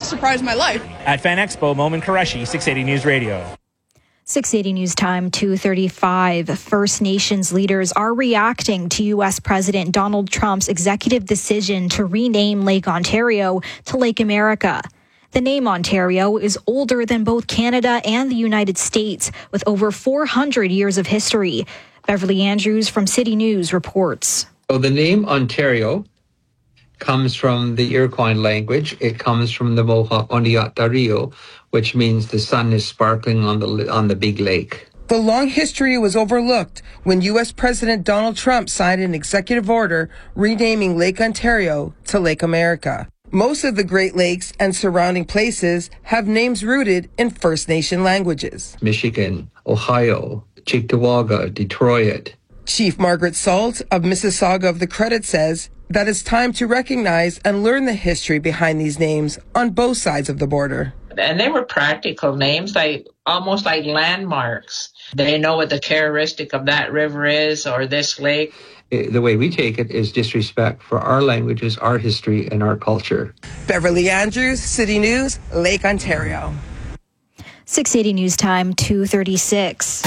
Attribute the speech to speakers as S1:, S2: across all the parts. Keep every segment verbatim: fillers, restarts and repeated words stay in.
S1: surprise of my life.
S2: At Fan Expo, Momin Qureshi, six eighty News Radio.
S3: six eighty News Time, two thirty-five. First Nations leaders are reacting to U S President Donald Trump's executive decision to rename Lake Ontario to Lake America. The name Ontario is older than both Canada and the United States, with over four hundred years of history. Beverly Andrews from City News reports.
S4: So the name Ontario comes from the Iroquois language. It comes from the Mohawk Oniatario, which means the sun is sparkling on the on the big lake.
S5: The long history was overlooked when U S President Donald Trump signed an executive order renaming Lake Ontario to Lake America. Most of the Great Lakes and surrounding places have names rooted in First Nation languages.
S4: Michigan, Ohio, Cheektowaga, Detroit.
S5: Chief Margaret Salt of Mississauga of the Credit says that it's time to recognize and learn the history behind these names on both sides of the border.
S6: And they were practical names, like almost like landmarks. They know what the characteristic of that river is or this lake.
S4: The way we take it is disrespect for our languages, our history, and our culture.
S5: Beverly Andrews, City News, Lake Ontario.
S3: six eighty News Time, two thirty-six.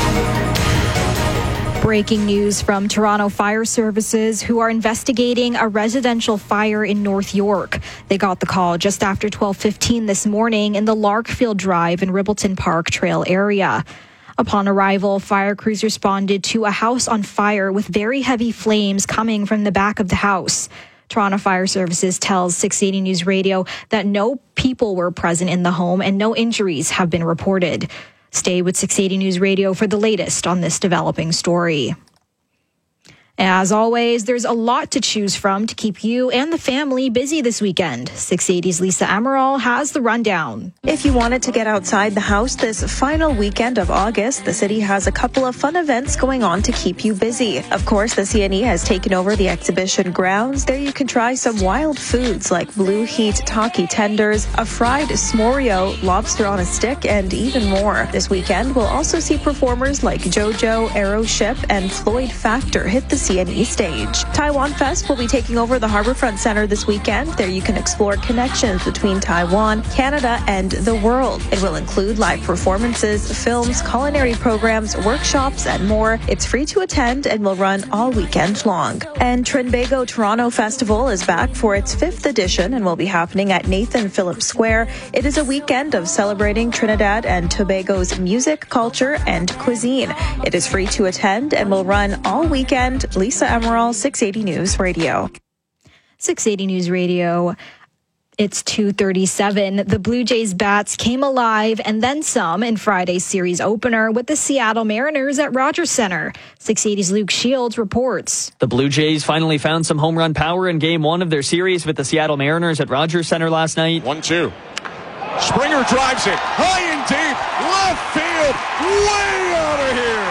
S3: Breaking news from Toronto Fire Services, who are investigating a residential fire in North York. They got the call just after twelve fifteen this morning in the Larkfield Drive and Ribbleton Park Trail area. Upon arrival, fire crews responded to a house on fire with very heavy flames coming from the back of the house. Toronto Fire Services tells six eighty News Radio that no people were present in the home and no injuries have been reported. Stay with six eighty News Radio for the latest on this developing story. As always, there's a lot to choose from to keep you and the family busy this weekend. six eighty's Lisa Emerald has the rundown.
S7: If you wanted to get outside the house this final weekend of August, the city has a couple of fun events going on to keep you busy. Of course, the C N E has taken over the exhibition grounds. There you can try some wild foods like Blue Heat Taki tenders, a fried smorio, lobster on a stick, and even more. This weekend, we'll also see performers like JoJo, Aeroship, and Floyd Factor hit the C N E stage. Taiwan Fest will be taking over the Harbourfront Centre this weekend. There you can explore connections between Taiwan, Canada, and the world. It will include live performances, films, culinary programs, workshops, and more. It's free to attend and will run all weekend long. And Trinbago Toronto Festival is back for its fifth edition and will be happening at Nathan Phillips Square. It is a weekend of celebrating Trinidad and Tobago's music, culture, and cuisine. It is free to attend and will run all weekend. Lisa Emerald, six eighty News Radio.
S3: six eighty News Radio. It's two thirty-seven. The Blue Jays bats came alive and then some in Friday's series opener with the Seattle Mariners at Rogers Centre. six eighty's Luke Shields reports.
S8: The Blue Jays finally found some home run power in game one of their series with the Seattle Mariners at Rogers Centre last night.
S9: one two. Springer drives it high and deep, left field, way out of here.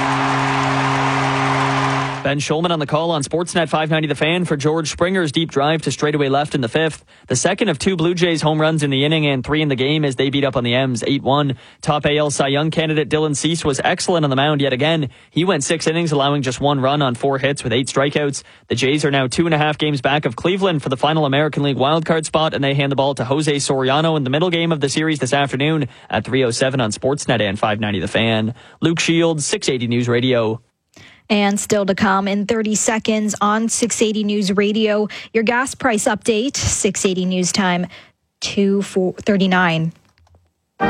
S8: Ben Schulman on the call on Sportsnet five ninety The Fan for George Springer's deep drive to straightaway left in the fifth. The second of two Blue Jays home runs in the inning and three in the game as they beat up on the M's eight one. Top A L Cy Young candidate Dylan Cease was excellent on the mound yet again. He went six innings, allowing just one run on four hits with eight strikeouts. The Jays are now two and a half games back of Cleveland for the final American League wildcard spot, and they hand the ball to Jose Soriano in the middle game of the series this afternoon at three oh seven on Sportsnet and five ninety The Fan. Luke Shields, six eighty News Radio.
S3: And still to come in thirty seconds on six eighty News Radio, your gas price update, six eighty News Time, two thirty-nine.
S10: In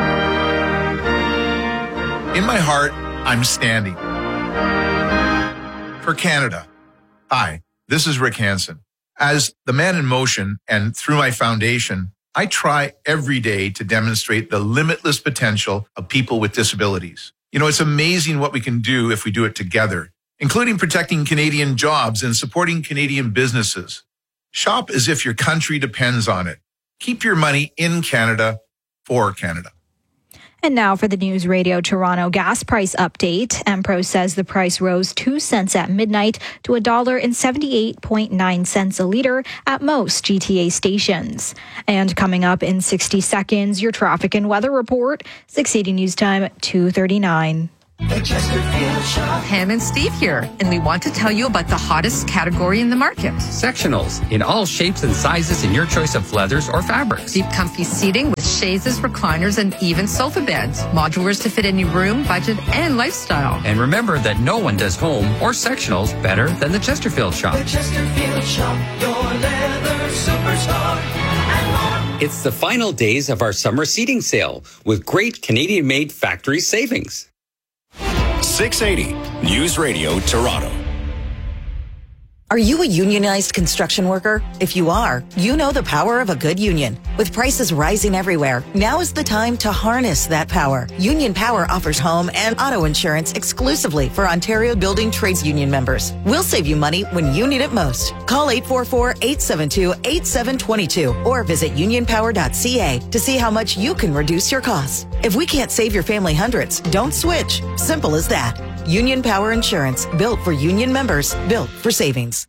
S10: my heart, I'm standing for Canada. Hi, this is Rick Hansen. As the Man in Motion and through my foundation, I try every day to demonstrate the limitless potential of people with disabilities. You know, it's amazing what we can do if we do it together, including protecting Canadian jobs and supporting Canadian businesses. Shop as if your country depends on it. Keep your money in Canada for Canada.
S3: And now for the News Radio Toronto gas price update. Empro says the price rose two cents at midnight to one dollar and seventy-eight point nine cents a litre at most G T A stations. And coming up in sixty seconds, your traffic and weather report, six eighty News Time, two thirty-nine.
S11: Pam and Steve here, and we want to tell you about the hottest category in the market.
S12: Sectionals in all shapes and sizes in your choice of leathers or fabrics.
S11: Deep, comfy seating with chaises, recliners, and even sofa beds. Modulars to fit any room, budget, and lifestyle.
S1: And remember that no one does home or sectionals better than the Chesterfield Shop.
S12: The Chesterfield Shop, your leather superstar. And more.
S13: It's the final days of our summer seating sale with great Canadian-made factory savings.
S14: six eighty News Radio Toronto.
S15: Are you a unionized construction worker? If you are, you know the power of a good union. With prices rising everywhere, now is the time to harness that power. Union Power offers home and auto insurance exclusively for Ontario Building Trades Union members. We'll save you money when you need it most. Call eight four four, eight seven two, eight seven two two or visit union power dot c a to see how much you can reduce your costs. If we can't save your family hundreds, don't switch. Simple as that. Union Power Insurance, built for union members, built for savings.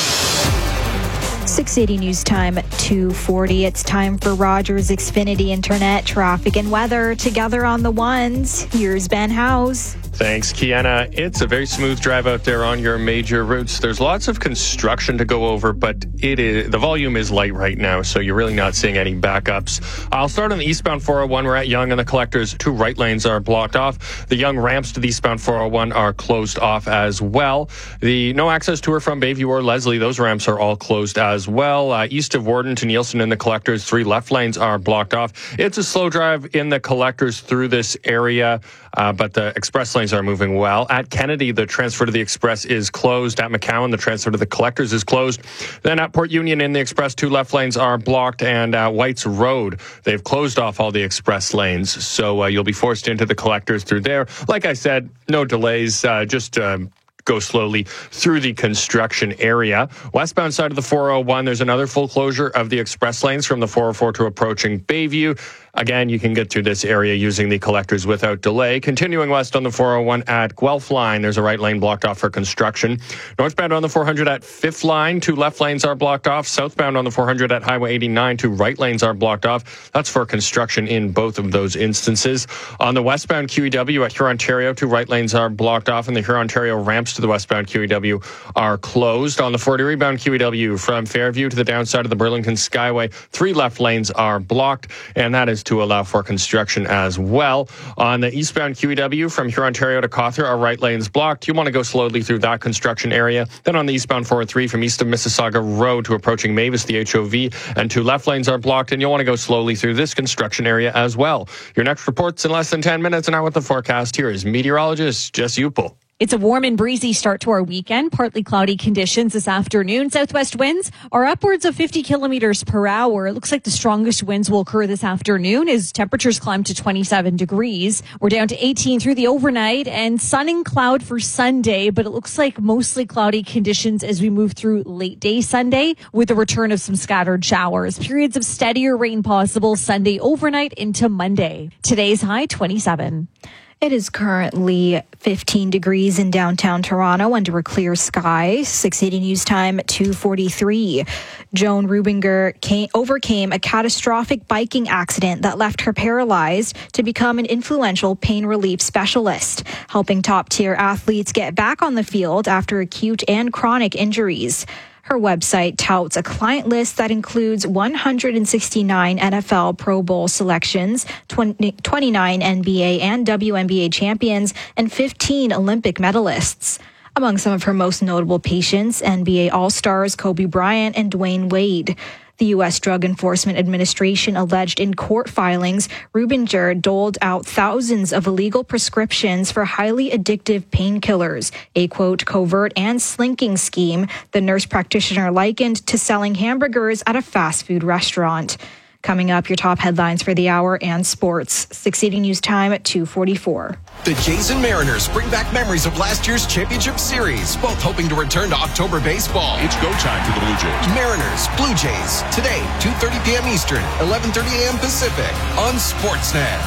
S3: six eighty News Time, two forty. It's time for Rogers Xfinity Internet traffic and weather together on the ones. Here's Ben House.
S16: Thanks, Kiana. It's a very smooth drive out there on your major routes. There's lots of construction to go over, but it is the volume is light right now, so you're really not seeing any backups. I'll start on the eastbound four oh one. We're at Yonge, and the collectors, two right lanes are blocked off. The Yonge ramps to the eastbound four oh one are closed off as well. The no access to or from Bayview or Leslie, those ramps are all closed as well. Uh, east of Warden to Nielsen and the collectors, three left lanes are blocked off. It's a slow drive in the collectors through this area, uh, but the express lanes are moving well. At Kennedy, the transfer to the Express is closed. At McCowan, the transfer to the Collectors is closed. Then at Port Union in the Express, two left lanes are blocked. And at White's Road, they've closed off all the Express lanes. So uh, you'll be forced into the Collectors through there. Like I said, no delays, uh, just... Um, go slowly through the construction area. Westbound side of the four oh one, there's another full closure of the express lanes from the four oh four to approaching Bayview. Again, you can get through this area using the collectors without delay. Continuing west on the four oh one at Guelph line, there's a right lane blocked off for construction. Northbound on the four hundred at Fifth line, two left lanes are blocked off. Southbound on the four hundred at Highway eighty-nine, two right lanes are blocked off. That's for construction in both of those instances. On the westbound Q E W at Hurontario, two right lanes are blocked off, and the Hurontario ramps to the westbound Q E W are closed. On the forty rebound Q E W from Fairview to the downside of the Burlington Skyway, three left lanes are blocked, and that is to allow for construction as well. On the eastbound Q E W from Hurontario to Cawthra, our right lanes blocked. You want to go slowly through that construction area. Then on the eastbound four oh three from east of Mississauga Road to approaching Mavis, the H O V, and two left lanes are blocked, and you'll want to go slowly through this construction area as well. Your next report's in less than ten minutes, and now with the forecast, here is meteorologist Jess Upel.
S17: It's a warm and breezy start to our weekend. Partly cloudy conditions this afternoon. Southwest winds are upwards of fifty kilometers per hour. It looks like the strongest winds will occur this afternoon as temperatures climb to twenty-seven degrees. We're down to eighteen through the overnight, and sun and cloud for Sunday, but it looks like mostly cloudy conditions as we move through late day Sunday with the return of some scattered showers. Periods of steadier rain possible Sunday overnight into Monday. Today's high twenty-seven.
S3: It is currently fifteen degrees in downtown Toronto under a clear sky. six eighty News Time, two forty-three. Joan Rubinger came, overcame a catastrophic biking accident that left her paralyzed to become an influential pain relief specialist, helping top-tier athletes get back on the field after acute and chronic injuries. Her website touts a client list that includes one hundred sixty-nine N F L Pro Bowl selections, twenty, twenty-nine N B A and W N B A champions, and fifteen Olympic medalists. Among some of her most notable patients, N B A All-Stars Kobe Bryant and Dwayne Wade. The U S Drug Enforcement Administration alleged in court filings Rubinger doled out thousands of illegal prescriptions for highly addictive painkillers, a, quote, covert and slinking scheme the nurse practitioner likened to selling hamburgers at a fast food restaurant. Coming up, your top headlines for the hour and sports. six eighty News Time at two forty-four.
S14: The Jays and Mariners bring back memories of last year's championship series, both hoping to return to October baseball.
S9: It's go time for the Blue Jays.
S14: Mariners, Blue Jays, today, two thirty p.m. Eastern, eleven thirty a.m. Pacific, on Sportsnet.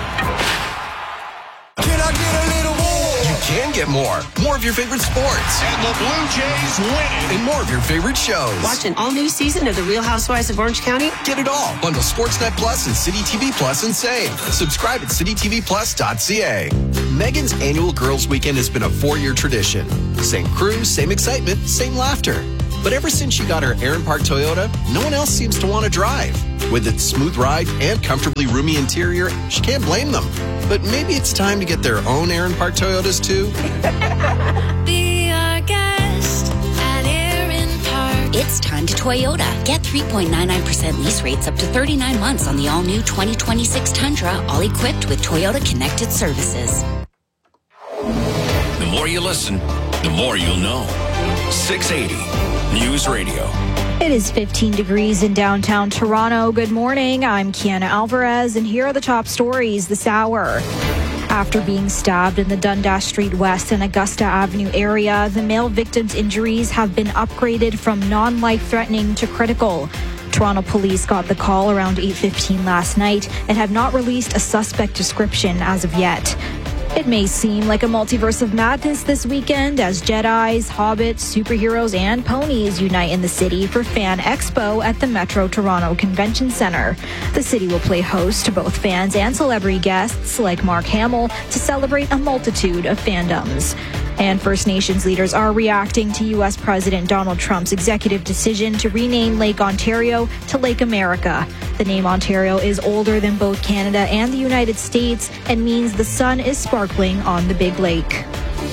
S12: Can I get a little more?
S14: You can get more. More of your favorite sports.
S9: And the Blue Jays win.
S14: And more of your favorite shows.
S18: Watch an all-new season of The Real Housewives of Orange County.
S14: Get it all. Bundle Sportsnet Plus and City T V Plus and save. Subscribe at city t v plus dot c a. Megan's annual Girls Weekend has been a four-year tradition. Same crew, same excitement, same laughter. But ever since she got her Aaron Park Toyota, no one else seems to want to drive. With its smooth ride and comfortably roomy interior, she can't blame them. But maybe it's time to get their own Aaron Park Toyotas too.
S19: Be our guest at Aaron Park. It's time to Toyota. Get three point nine nine percent lease rates up to thirty-nine months on the all-new twenty twenty-six Tundra, all equipped with Toyota Connected Services.
S20: The more you listen, the more you'll know. six eighty News Radio.
S3: It is fifteen degrees in downtown Toronto. Good morning. I'm Kiana Alvarez, and here are the top stories this hour. After being stabbed in the Dundas Street West and Augusta Avenue area, the male victim's injuries have been upgraded from non-life-threatening to critical. Toronto police got the call around eight fifteen last night and have not released a suspect description as of yet. It may seem like a multiverse of madness this weekend as Jedis, hobbits, superheroes, and ponies unite in the city for Fan Expo at the Metro Toronto Convention Centre. The city will play host to both fans and celebrity guests like Mark Hamill to celebrate a multitude of fandoms. And First Nations leaders are reacting to U S President Donald Trump's executive decision to rename Lake Ontario to Lake America. The name Ontario is older than both Canada and the United States and means the sun is sparkling on the Big Lake.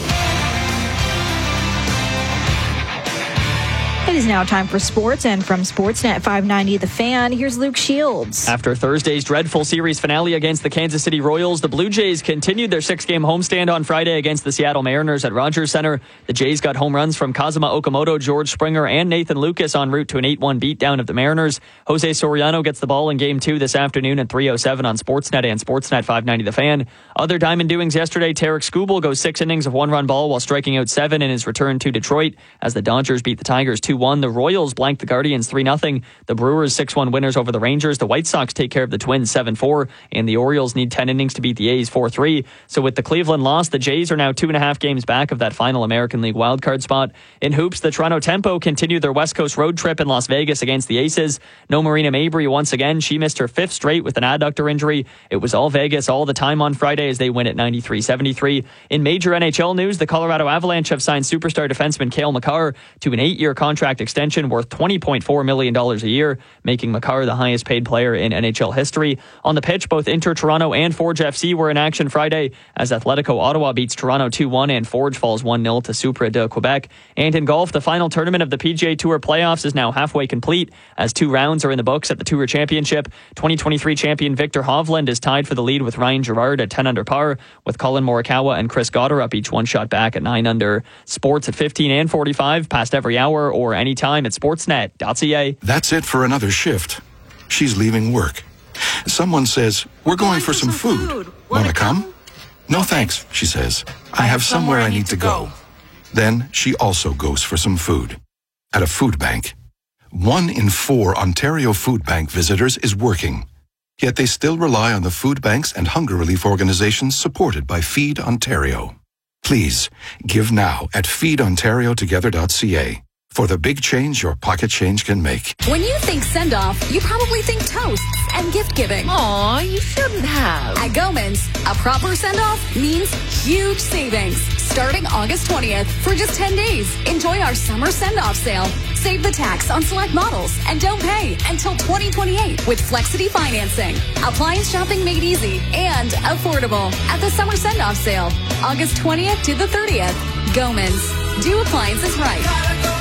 S3: It is now time for sports, and from Sportsnet five ninety The Fan, here's Luke Shields.
S8: After Thursday's dreadful series finale against the Kansas City Royals, the Blue Jays continued their six-game homestand on Friday against the Seattle Mariners at Rogers Center. The Jays got home runs from Kazuma Okamoto, George Springer, and Nathan Lucas en route to an eight one beatdown of the Mariners. Jose Soriano gets the ball in Game two this afternoon at three oh seven on Sportsnet and Sportsnet five ninety The Fan. Other Diamond doings yesterday, Tarek Skubal goes six innings of one-run ball while striking out seven in his return to Detroit as the Dodgers beat the Tigers two one. The Royals blanked the Guardians three nothing. The Brewers six one winners over the Rangers. The White Sox take care of the Twins seven four. And the Orioles need ten innings to beat the A's four three. So with the Cleveland loss, the Jays are now two and a half games back of that final American League wildcard spot. In hoops, the Toronto Tempo continued their West Coast road trip in Las Vegas against the Aces. No Marina Mabry once again. She missed her fifth straight with an adductor injury. It was all Vegas all the time on Friday as they win at ninety-three seventy-three. In major N H L news, the Colorado Avalanche have signed superstar defenseman Cale Makar to an eight-year contract extension worth twenty point four million dollars a year, making Makar the highest paid player in N H L history. On the pitch, both Inter Toronto and Forge F C were in action Friday as Atletico Ottawa beats Toronto two one and Forge falls one nil to Supra de Quebec. And in golf, the final tournament of the P G A Tour playoffs is now halfway complete as two rounds are in the books at the Tour Championship. twenty twenty-three champion Victor Hovland is tied for the lead with Ryan Gerard at ten under par, with Colin Morikawa and Chris Goddard up each one shot back at nine under. Sports at fifteen and forty-five, past every hour or anytime at sportsnet dot c a.
S21: That's it for another shift. She's leaving work. Someone says, we're going, going for, for some, some food. food. Want to come? come? No thanks, she says. I have somewhere I need to go. go. Then she also goes for some food. At a food bank. One in four Ontario Food Bank visitors is working. Yet they still rely on the food banks and hunger relief organizations supported by Feed Ontario. Please, give now at feed ontario together dot c a. For the big change your pocket change can make.
S22: When you think send-off, you probably think toasts and gift-giving.
S11: Aw, you shouldn't have.
S22: At Gomans, a proper send-off means huge savings. Starting August twentieth for just ten days. Enjoy our summer send-off sale. Save the tax on select models and don't pay until twenty twenty-eight with Flexity financing. Appliance shopping made easy and affordable at the summer send-off sale. August twentieth to the thirtieth. Gomans. Do appliances right.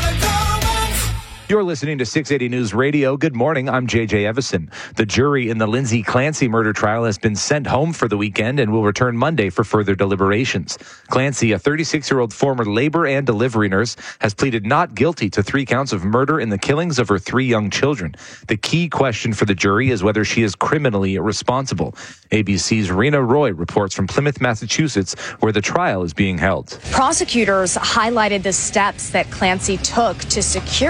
S23: You're listening to six eighty News Radio. Good morning. I'm J J Evison. The jury in the Lindsay Clancy murder trial has been sent home for the weekend and will return Monday for further deliberations. Clancy, a thirty-six-year-old former labor and delivery nurse, has pleaded not guilty to three counts of murder in the killings of her three young children. The key question for the jury is whether she is criminally responsible. A B C's Rena Roy reports from Plymouth, Massachusetts, where the trial is being held.
S24: Prosecutors highlighted the steps that Clancy took to secure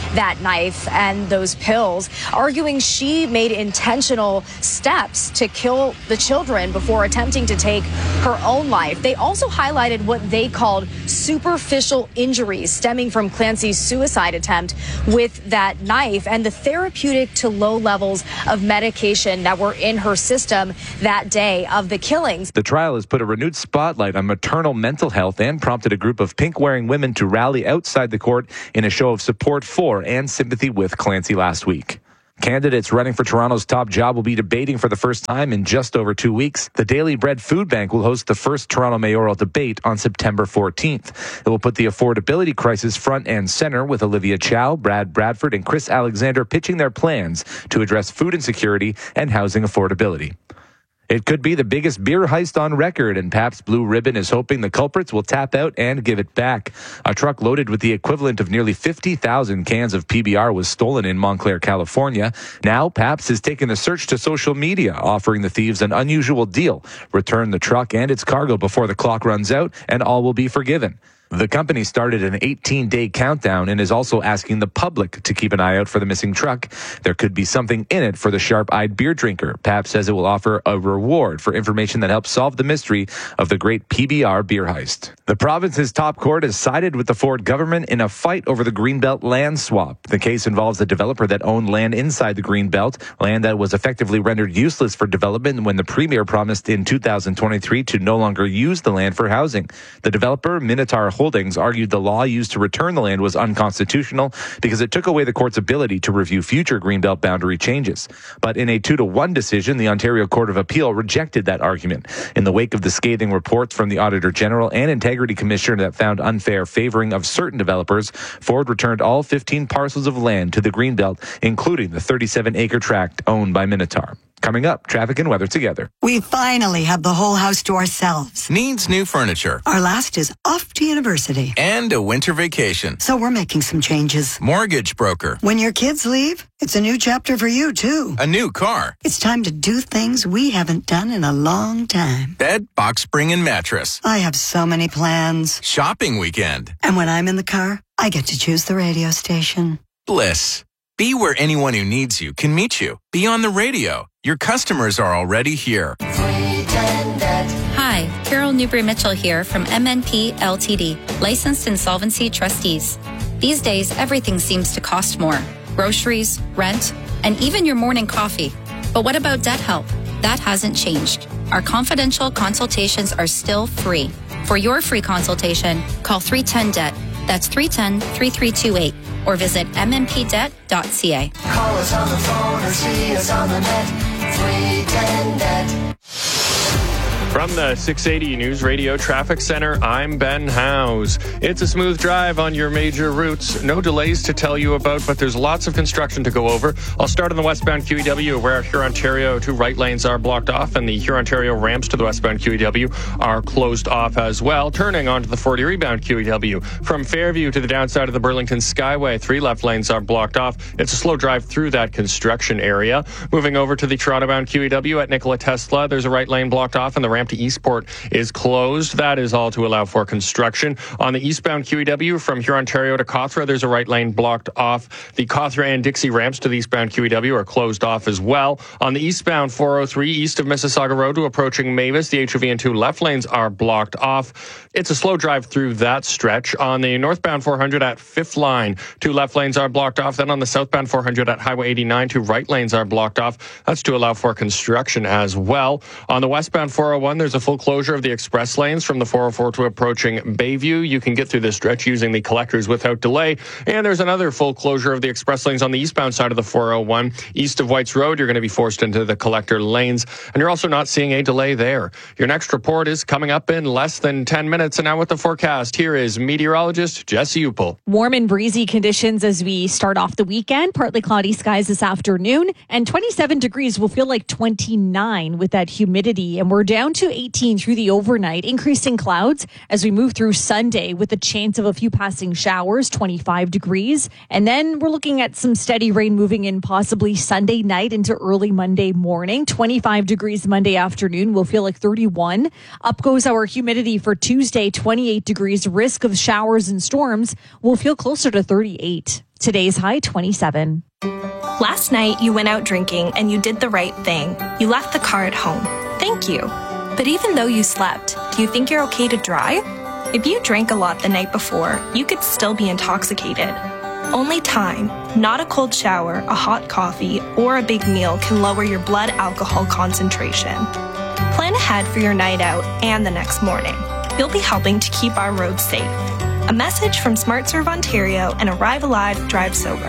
S2: that knife and those pills, arguing she made intentional steps to kill the children before attempting to take her own life. They also highlighted what they called superficial injuries stemming from Clancy's suicide attempt with that knife and the therapeutic to low levels of medication that were in her system that day of the killings.
S23: The trial has put a renewed spotlight on maternal mental health and prompted a group of pink-wearing women to rally outside the court in a show of support for and sympathy with Clancy last week. Candidates running for Toronto's top job will be debating for the first time in just over two weeks. The Daily Bread Food Bank will host the first Toronto mayoral debate on September fourteenth. It will put the affordability crisis front and center, with Olivia Chow, Brad Bradford, and Chris Alexander pitching their plans to address food insecurity and housing affordability. It could be the biggest beer heist on record, and Pabst Blue Ribbon is hoping the culprits will tap out and give it back. A truck loaded with the equivalent of nearly fifty thousand cans of P B R was stolen in Montclair, California. Now, Pabst has taken the search to social media, offering the thieves an unusual deal: return the truck and its cargo before the clock runs out, and all will be forgiven. The company started an eighteen-day countdown and is also asking the public to keep an eye out for the missing truck. There could be something in it for the sharp-eyed beer drinker. Pabst says it will offer a reward for information that helps solve the mystery of the great P B R beer heist. The province's top court has sided with the Ford government in a fight over the Greenbelt land swap. The case involves a developer that owned land inside the Greenbelt, land that was effectively rendered useless for development when the premier promised in two thousand twenty-three to no longer use the land for housing. The developer, Minotaur Holdings, argued the law used to return the land was unconstitutional because it took away the court's ability to review future Greenbelt boundary changes. But in a two to one decision, the Ontario Court of Appeal rejected that argument. In the wake of the scathing reports from the Auditor General and Integrity Commissioner that found unfair favoring of certain developers, Ford returned all fifteen parcels of land to the Greenbelt, including the thirty-seven acre tract owned by Minotaur. Coming up, traffic and weather together.
S4: We finally have the whole house to ourselves.
S6: Needs new furniture.
S4: Our last is off to university.
S6: And a winter vacation.
S4: So we're making some changes.
S6: Mortgage broker.
S4: When your kids leave, it's a new chapter for you, too.
S6: A new car.
S4: It's time to do things we haven't done in a long time.
S6: Bed, box spring, and mattress.
S4: I have so many plans.
S6: Shopping weekend.
S4: And when I'm in the car, I get to choose the radio station.
S6: Bliss. Be where anyone who needs you can meet you. Be on the radio. Your customers are already here.
S24: Hi, Carol Newbury-Mitchell here from M N P L T D, licensed insolvency trustees. These days, everything seems to cost more. Groceries, rent, and even your morning coffee. But what about debt help? That hasn't changed. Our confidential consultations are still free. For your free consultation, call three one zero D E B T. That's three one zero, three three two eight. Or visit m n p debt dot c a.
S12: Call us on the phone or see us on the net. three ten D E B T.
S16: From the six eighty News Radio Traffic Center, I'm Ben Howes. It's a smooth drive on your major routes. No delays to tell you about, but there's lots of construction to go over. I'll start on the westbound Q E W, where Hurontario two right lanes are blocked off, and the Hurontario ramps to the westbound Q E W are closed off as well. Turning onto the forty rebound Q E W. From Fairview to the downside of the Burlington Skyway, three left lanes are blocked off. It's a slow drive through that construction area. Moving over to the Toronto-bound Q E W at Nikola Tesla, there's a right lane blocked off, and the ramp to Eastport is closed. That is all to allow for construction. On the eastbound Q E W from Hurontario to Cawthra, there's a right lane blocked off. The Cawthra and Dixie ramps to the eastbound Q E W are closed off as well. On the eastbound four oh three east of Mississauga Road to approaching Mavis, the H O V and two left lanes are blocked off. It's a slow drive through that stretch. On the northbound four hundred at Fifth Line, two left lanes are blocked off. Then on the southbound four hundred at Highway eighty-nine, two right lanes are blocked off. That's to allow for construction as well. On the westbound four oh one, there's a full closure of the express lanes from the four oh four to approaching Bayview. You can get through this stretch using the collectors without delay. And there's another full closure of the express lanes on the eastbound side of the four oh one. East of Whites Road, you're going to be forced into the collector lanes, and you're also not seeing a delay there. Your next report is coming up in less than ten minutes. And now with the forecast, here is meteorologist Jesse Upel.
S17: Warm and breezy conditions as we start off the weekend. Partly cloudy skies this afternoon, and twenty-seven degrees will feel like twenty-nine with that humidity. And we're down to eighteen through the overnight. Increasing clouds as we move through Sunday with a chance of a few passing showers, twenty-five degrees. And then we're looking at some steady rain moving in possibly Sunday night into early Monday morning. twenty-five degrees Monday afternoon will feel like thirty-one. Up goes our humidity for Tuesday, twenty-eight degrees. Risk of showers and storms will feel closer to thirty-eight. Today's high twenty-seven.
S1: Last night, you went out drinking and you did the right thing. You left the car at home. Thank you. But even though you slept, do you think you're okay to drive? If you drank a lot the night before, you could still be intoxicated. Only time, not a cold shower, a hot coffee, or a big meal can lower your blood alcohol concentration. Plan ahead for your night out and the next morning. You'll be helping to keep our roads safe. A message from SmartServe Ontario and Arrive Alive, Drive Sober.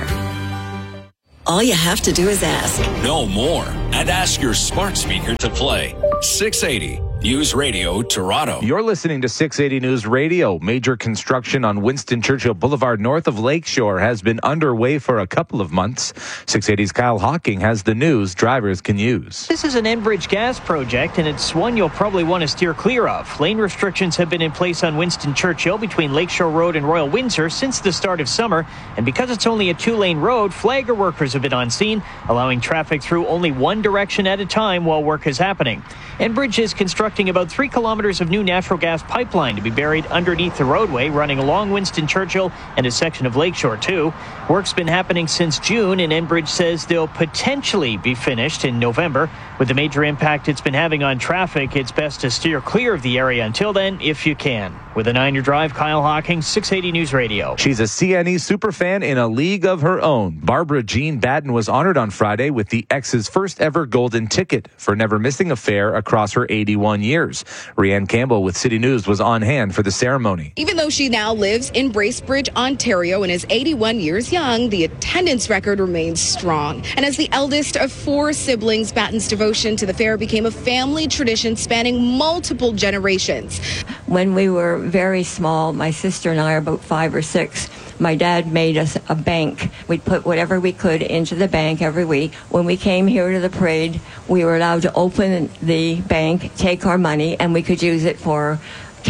S4: All you have to do is ask.
S20: Know more and ask your smart speaker to play six eighty News Radio Toronto.
S23: You're listening to six eighty News Radio. Major construction on Winston Churchill Boulevard north of Lakeshore has been underway for a couple of months. six eighty's Kyle Hawking has the news drivers can use.
S5: This is an Enbridge gas project, and it's one you'll probably want to steer clear of. Lane restrictions have been in place on Winston Churchill between Lakeshore Road and Royal Windsor since the start of summer. And because it's only a two-lane road, flagger workers have been on scene, allowing traffic through only one direction at a time while work is happening. Enbridge is constructing about three kilometers of new natural gas pipeline to be buried underneath the roadway running along Winston Churchill and a section of Lakeshore too. Work's been happening since June, and Enbridge says they'll potentially be finished in November. With the major impact it's been having on traffic, it's best to steer clear of the area until then if you can. With a nine-year drive, Kyle Hawking, six eighty News Radio.
S23: She's a C N E superfan in a league of her own. Barbara Jean Batten was honored on Friday with the X's first ever golden ticket for never missing a fair across her eighty-one years. Rianne Campbell with City News was on hand for the ceremony.
S7: Even though she now lives in Bracebridge, Ontario, and is eighty-one years young, the attendance record remains strong. And as the eldest of four siblings, Batten's devotion to the fair became a family tradition spanning multiple generations.
S10: When we were very small, my sister and I are about five or six, my dad made us a bank. We'd put whatever we could into the bank every week. When we came here to the parade, we were allowed to open the bank, take our money, and we could use it for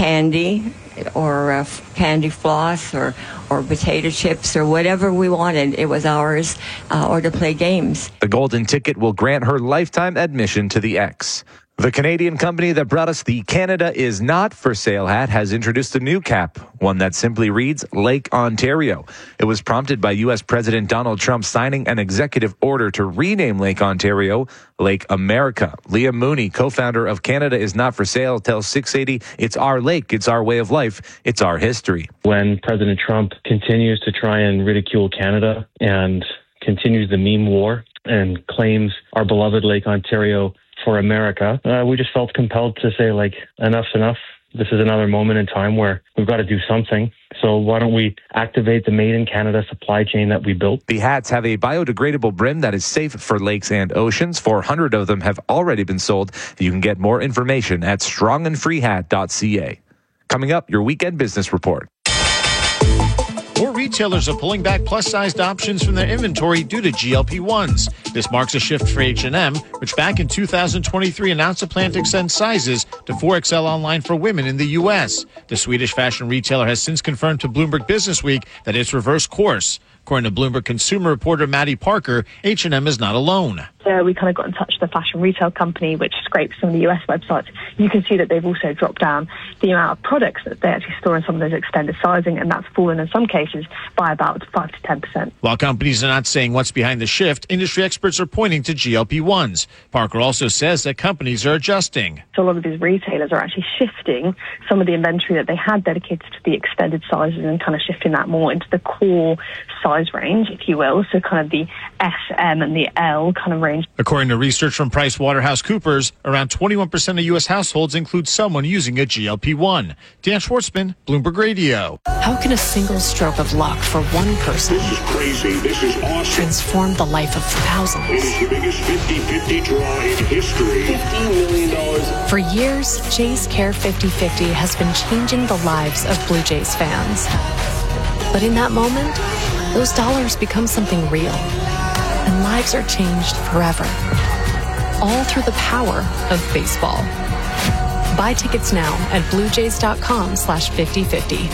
S10: candy or uh, candy floss or, or potato chips or whatever we wanted. It was ours, uh, or to play games.
S23: The golden ticket will grant her lifetime admission to the X. The Canadian company that brought us the Canada is not for sale hat has introduced a new cap, one that simply reads Lake Ontario. It was prompted by U S President Donald Trump signing an executive order to rename Lake Ontario Lake America. Liam Mooney, co-founder of Canada is Not for Sale, tells six eighty, it's our lake, it's our way of life, it's our history.
S25: When President Trump continues to try and ridicule Canada and continues the meme war and claims our beloved Lake Ontario for America, uh, we just felt compelled to say, like, enough's enough. This is another moment in time where we've got to do something. So why don't we activate the Made in Canada supply chain that we built?
S23: The hats have a biodegradable brim that is safe for lakes and oceans. four hundred of them have already been sold. You can get more information at strong and free hat dot c a. Coming up, your weekend business report.
S26: More retailers are pulling back plus-sized options from their inventory due to G L P ones. This marks a shift for H and M, which back in two thousand twenty-three announced a plan to extend sizes to four X L online for women in the U S. The Swedish fashion retailer has since confirmed to Bloomberg Businessweek that it's reversed course. According to Bloomberg consumer reporter Maddie Parker, H and M is not alone.
S27: So we kind of got in touch with the fashion retail company, which scrapes some of the U S websites. You can see that they've also dropped down the amount of products that they actually store in some of those extended sizing, and that's fallen in some cases by about five to ten percent.
S26: While companies are not saying what's behind the shift, industry experts are pointing to G L P ones. Parker also says that companies are adjusting.
S27: So a lot of these retailers are actually shifting some of the inventory that they had dedicated to the extended sizes and kind of shifting that more into the core size range, if you will. So kind of the S, M, and the L kind of range.
S26: According to research from PricewaterhouseCoopers, around twenty-one percent of U S households include someone using a G L P one. Dan Schwartzman, Bloomberg Radio.
S28: How can a single stroke of luck for one person
S29: this is crazy. This is awesome.
S28: transform the life of thousands?
S29: It is the biggest fifty-fifty draw in history. fifteen million dollars.
S28: For years, Jays Care fifty fifty has been changing the lives of Blue Jays fans. But in that moment, those dollars become something real, and lives are changed forever. All through the power of baseball. Buy tickets now at bluejays dot com slash fifty fifty.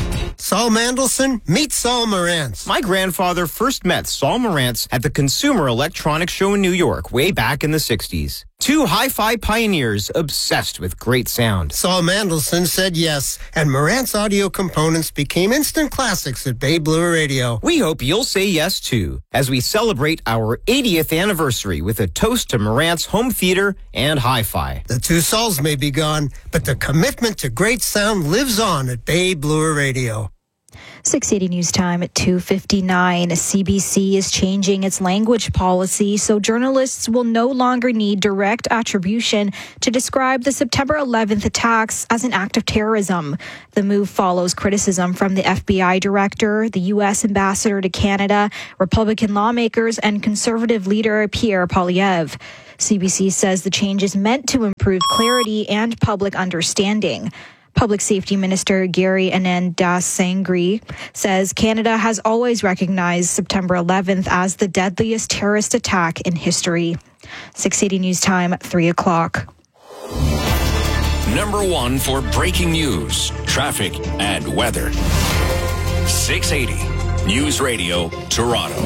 S3: Saul Mandelson, meet Saul Morantz.
S8: My grandfather first met Saul Morantz at the Consumer Electronics Show in New York way back in the sixties. Two hi-fi pioneers obsessed with great sound.
S3: Saul Mandelson said yes, and Morantz audio components became instant classics at Bay Blue Radio.
S8: We hope you'll say yes, too, as we celebrate our eightieth anniversary with a toast to Morantz home theater and hi-fi.
S3: The two Sauls may be gone, but the commitment to great sound lives on at Bay Blue Radio.
S8: six eighty News Time at two fifty-nine. C B C is changing its language policy so journalists will no longer need direct attribution to describe the September eleventh attacks as an act of terrorism. The move follows criticism from the F B I director, the U S ambassador to Canada, Republican lawmakers, and conservative leader Pierre Poilievre. C B C says the change is meant to improve clarity and public understanding. Public Safety Minister Gary Anand-Das-Sangri says Canada has always recognized September eleventh as the deadliest terrorist attack in history. six eighty News Time, three o'clock.
S20: Number one for breaking news, traffic, and weather. six eighty News Radio, Toronto.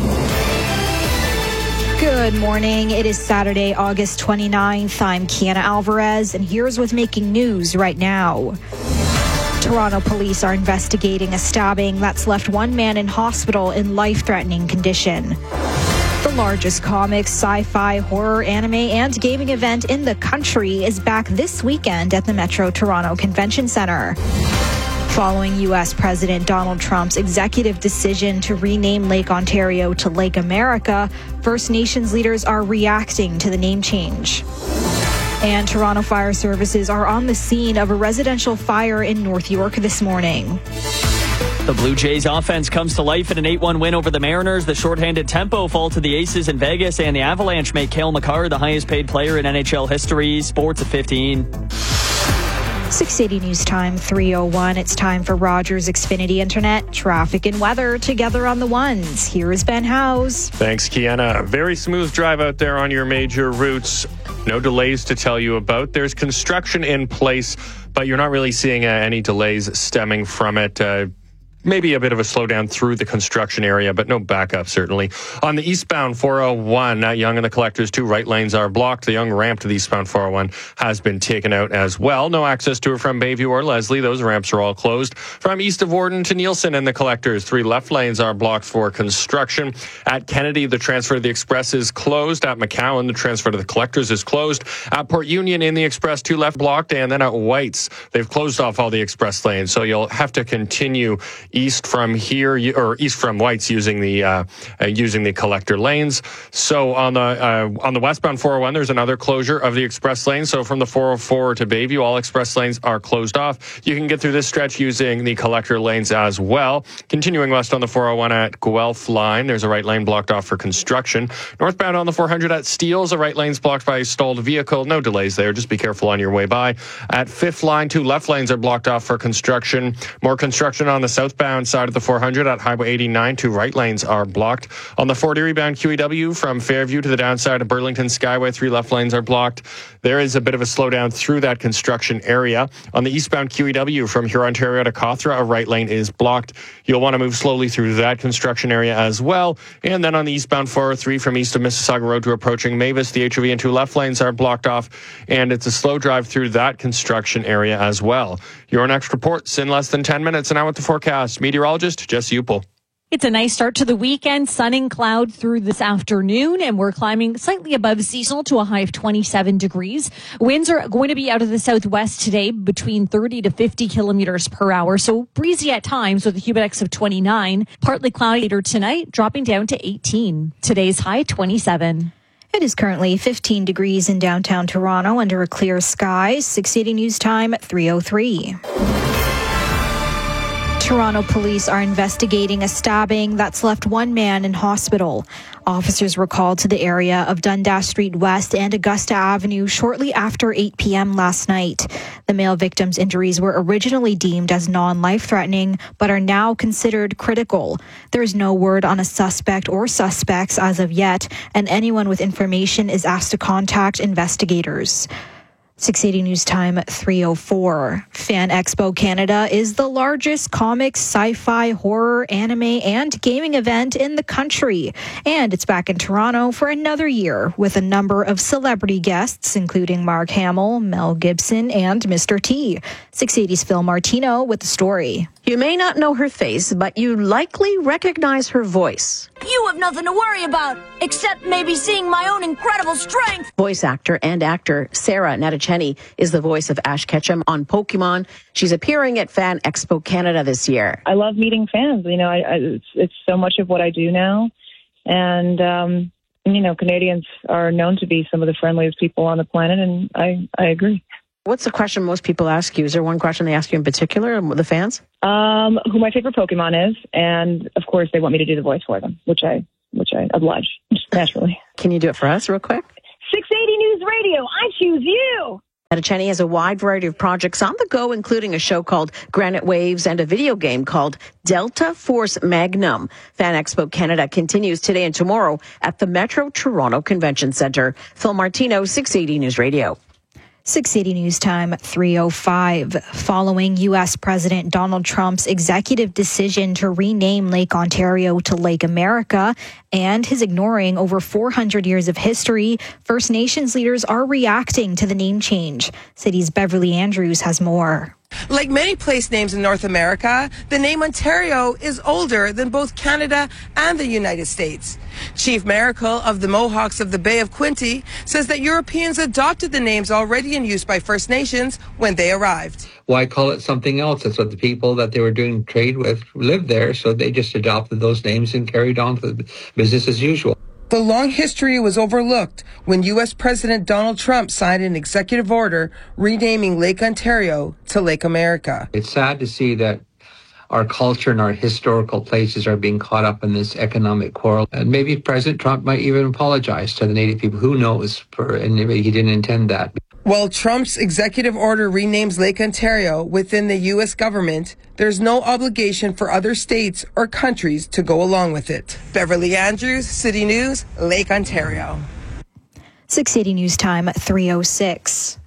S8: Good morning. It is Saturday, August twenty-ninth. I'm Kiana Alvarez, and here's what's making news right now. Toronto police are investigating a stabbing that's left one man in hospital in life-threatening condition. The largest comics, sci-fi, horror, anime, and gaming event in the country is back this weekend at the Metro Toronto Convention Centre. Following U S President Donald Trump's executive decision to rename Lake Ontario to Lake America, First Nations leaders are reacting to the name change. And Toronto Fire Services are on the scene of a residential fire in North York this morning.
S9: The Blue Jays offense comes to life in an eight one win over the Mariners. The shorthanded tempo fall to the Aces in Vegas, and the Avalanche make Cale Makar the highest paid player in N H L history. Sports at fifteen.
S8: six eighty News Time, three oh one. It's time for Rogers Xfinity Internet, traffic and weather together on the ones. Here is Ben Howes.
S16: Thanks, Kiana. Very smooth drive out there on your major routes. No delays to tell you about. There's construction in place, but you're not really seeing uh, any delays stemming from it. Uh, Maybe a bit of a slowdown through the construction area, but no backup, certainly. On the eastbound four oh one, at Yonge and the Collectors, two right lanes are blocked. The Yonge ramp to the eastbound four oh one has been taken out as well. No access to it from Bayview or Leslie. Those ramps are all closed. From east of Warden to Nielsen and the Collectors, three left lanes are blocked for construction. At Kennedy, the transfer to the Express is closed. At McCowan, the transfer to the Collectors is closed. At Port Union, in the Express, two left blocked. And then at White's, they've closed off all the Express lanes. So you'll have to continue east from here, or east from White's, using the uh, uh, using the collector lanes. So on the uh, on the westbound four oh one, there's another closure of the express lane. So from the four oh four to Bayview, all express lanes are closed off. You can get through this stretch using the collector lanes as well. Continuing west on the four oh one at Guelph line, there's a right lane blocked off for construction. Northbound on the four hundred at Steeles, a right lane's blocked by a stalled vehicle. No delays there. Just be careful on your way by. At Fifth line, two left lanes are blocked off for construction. More construction on the southbound side of the four hundred at Highway eighty-nine. Two right lanes are blocked. On the Fort Erie bound Q E W from Fairview to the downside of Burlington Skyway, three left lanes are blocked. There is a bit of a slowdown through that construction area. On the eastbound Q E W from Huron, Ontario to Cawthra, a right lane is blocked. You'll want to move slowly through that construction area as well. And then on the eastbound four oh three from east of Mississauga Road to approaching Mavis, the H O V and two left lanes are blocked off, and it's a slow drive through that construction area as well. Your next report's in less than ten minutes, and now with the forecast, meteorologist Jess Upel.
S17: It's a nice start to the weekend. Sun and cloud through this afternoon, and we're climbing slightly above seasonal to a high of twenty-seven degrees. Winds are going to be out of the southwest today between thirty to fifty kilometers per hour, so breezy at times with a humid index of twenty-nine. Partly cloudy later tonight, dropping down to eighteen. Today's high, twenty-seven.
S8: It is currently fifteen degrees in downtown Toronto under a clear sky. six eighty News Time at three oh three. Toronto police are investigating a stabbing that's left one man in hospital. Officers were called to the area of Dundas Street West and Augusta Avenue shortly after eight p.m. last night. The male victim's injuries were originally deemed as non-life-threatening, but are now considered critical. There is no word on a suspect or suspects as of yet, and anyone with information is asked to contact investigators. six eighty News Time, three oh four. Fan Expo Canada is the largest comics, sci-fi, horror, anime, and gaming event in the country. And it's back in Toronto for another year with a number of celebrity guests, including Mark Hamill, Mel Gibson, and Mister T. six eighty's Phil Martino with the story.
S2: You may not know her face, but you likely recognize her voice.
S11: You have nothing to worry about, except maybe seeing my own incredible strength.
S2: Voice actor and actor Sarah Natacheni is the voice of Ash Ketchum on Pokemon. She's appearing at Fan Expo Canada this year.
S13: I love meeting fans. You know, I, I, it's, it's so much of what I do now. And, um, you know, Canadians are known to be some of the friendliest people on the planet, and I, I agree.
S2: What's the question most people ask you? Is there one question they ask you in particular, the fans?
S13: Um, who my favorite Pokemon is, and of course they want me to do the voice for them, which I which I oblige, naturally.
S2: Can you do it for us real quick?
S11: six eighty News Radio, I choose you!
S2: Natacheni has a wide variety of projects on the go, including a show called Granite Waves and a video game called Delta Force Magnum. Fan Expo Canada continues today and tomorrow at the Metro Toronto Convention Centre. Phil Martino, six eighty News Radio.
S8: six eighty News Time, three oh five. Following U S President Donald Trump's executive decision to rename Lake Ontario to Lake America and his ignoring over four hundred years of history, First Nations leaders are reacting to the name change. City's Beverly Andrews has more.
S14: Like many place names in North America, the name Ontario is older than both Canada and the United States. Chief Miracle of the Mohawks of the Bay of Quinte says that Europeans adopted the names already in use by First Nations when they arrived.
S15: Why call it something else? That's what the people that they were doing trade with lived there, so they just adopted those names and carried on with business as usual.
S14: The long history was overlooked when U S President Donald Trump signed an executive order renaming Lake Ontario to Lake America.
S15: It's sad to see that our culture and our historical places are being caught up in this economic quarrel. And maybe President Trump might even apologize to the Native people. Who knows? For, and maybe he didn't intend that.
S14: While Trump's executive order renames Lake Ontario within the U S government, there's no obligation for other states or countries to go along with it. Beverly Andrews, City News, Lake Ontario.
S8: six eighty News Time, three oh six.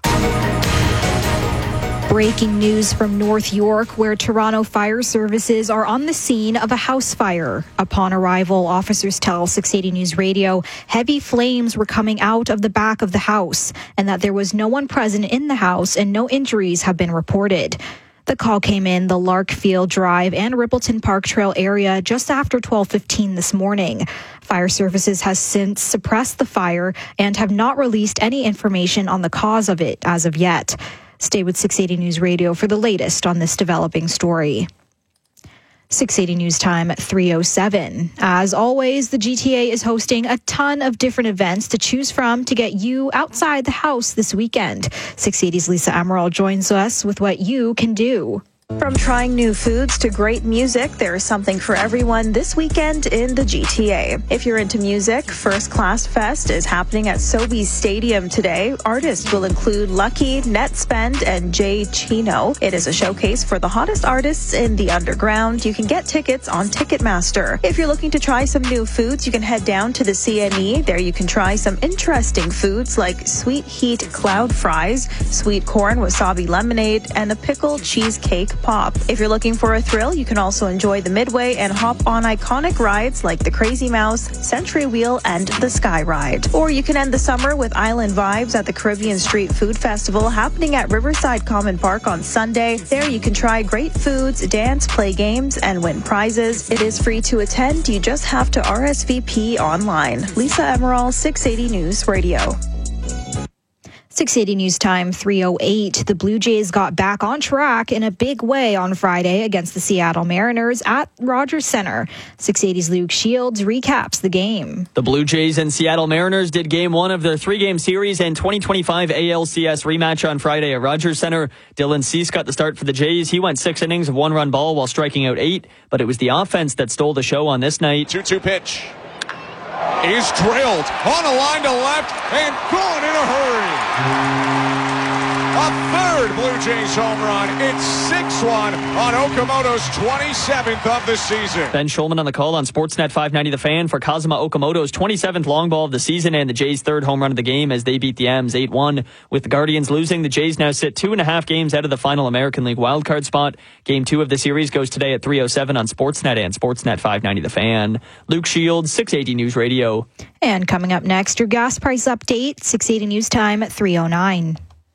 S8: Breaking news from North York, where Toronto Fire Services are on the scene of a house fire. Upon arrival, officers tell six eighty News Radio heavy flames were coming out of the back of the house and that there was no one present in the house and no injuries have been reported. The call came in the Larkfield Drive and Rippleton Park Trail area just after twelve fifteen this morning. Fire Services has since suppressed the fire and have not released any information on the cause of it as of yet. Stay with six eighty News Radio for the latest on this developing story. six eighty News Time, three oh seven. As always, the G T A is hosting a ton of different events to choose from to get you outside the house this weekend. six eighty's Lisa Emerald joins us with what you can do.
S18: From trying new foods to great music, there is something for everyone this weekend in the G T A. If you're into music, First Class Fest is happening at Sobeys Stadium today. Artists will include Lucky, Netspend, and Jay Chino. It is a showcase for the hottest artists in the underground. You can get tickets on Ticketmaster. If you're looking to try some new foods, you can head down to the C N E. There you can try some interesting foods like sweet heat cloud fries, sweet corn wasabi lemonade, and a pickled cheesecake pop. If you're looking for a thrill, you can also enjoy the Midway and hop on iconic rides like the Crazy Mouse, Century Wheel, and the Sky Ride. Or you can end the summer with island vibes at the Caribbean Street Food Festival happening at Riverside Common Park on Sunday. There you can try great foods, dance, play games, and win prizes. It is free to attend. You just have to R S V P online. Lisa Emerald, six eighty News Radio.
S8: six eighty News Time, three oh eight. The Blue Jays got back on track in a big way on Friday against the Seattle Mariners at Rogers Centre. six eighty's Luke Shields recaps the game.
S9: The Blue Jays and Seattle Mariners did game one of their three-game series and twenty twenty-five A L C S rematch on Friday at Rogers Centre. Dylan Cease got the start for the Jays. He went six innings of one-run ball while striking out eight, but it was the offense that stole the show on this night.
S19: two two pitch is drilled on a line to left and gone in a hurry. A third third Blue Jays home run. It's six one on Okamoto's twenty-seventh of the season.
S9: Ben Schulman on the call on Sportsnet five ninety The Fan for Kazuma Okamoto's twenty-seventh long ball of the season and the Jays' third home run of the game as they beat the M's eight one. With the Guardians losing, the Jays now sit two and a half games out of the final American League wildcard spot. Game two of the series goes today at three oh seven on Sportsnet and Sportsnet five ninety The Fan. Luke Shields, six eighty News Radio.
S8: And coming up next, your gas price update, six eighty News Time at three oh nine.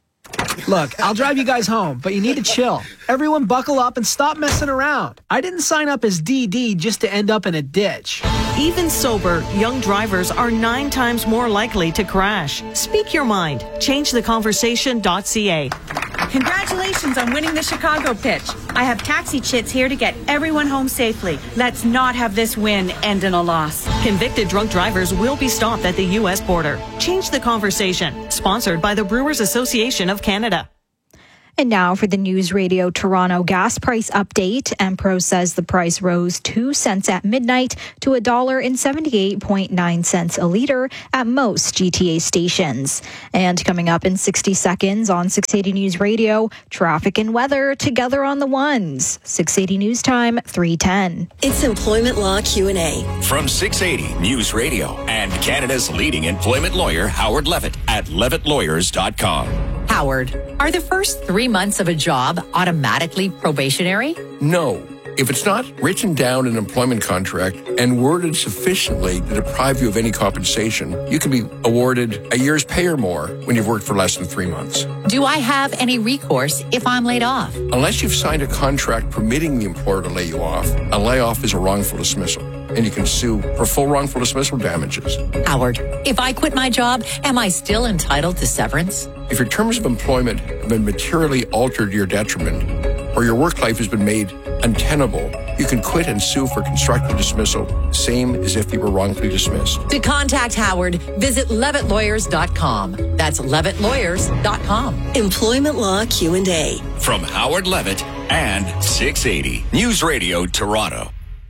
S1: Look, I'll drive you guys home, but you need to chill. Everyone buckle up and stop messing around. I didn't sign up as D D just to end up in a ditch.
S4: Even sober, young drivers are nine times more likely to crash. Speak your mind. Change the conversation dot c a.
S5: Congratulations on winning the Chicago pitch. I have taxi chits here to get everyone home safely. Let's not have this win end in a loss.
S4: Convicted drunk drivers will be stopped at the U S border. Change the conversation. Sponsored by the Brewers Association of Canada.
S8: And now for the News Radio Toronto gas price update. Empro says the price rose two cents at midnight to one dollar and seventy-eight point nine cents a litre at most G T A stations. And coming up in sixty seconds on six eighty News Radio, traffic and weather together on the ones. six eighty News Time, three ten.
S6: It's Employment Law Q and A.
S20: From six eighty News Radio and Canada's leading employment lawyer, Howard Levitt at levitt lawyers dot com.
S7: Howard, are the first three months of a job automatically probationary?
S12: No. If it's not written down in an employment contract and worded sufficiently to deprive you of any compensation, you can be awarded a year's pay or more when you've worked for less than three months.
S7: Do I have any recourse if I'm laid off?
S12: Unless you've signed a contract permitting the employer to lay you off, a layoff is a wrongful dismissal, and you can sue for full wrongful dismissal damages.
S7: Howard, if I quit my job, am I still entitled to severance?
S12: If your terms of employment have been materially altered to your detriment, or your work life has been made untenable, you can quit and sue for constructive dismissal, same as if you were wrongfully dismissed.
S7: To contact Howard, visit levitt lawyers dot com. That's levitt lawyers dot com.
S6: Employment Law Q and A.
S20: From Howard Levitt and six eighty News Radio Toronto.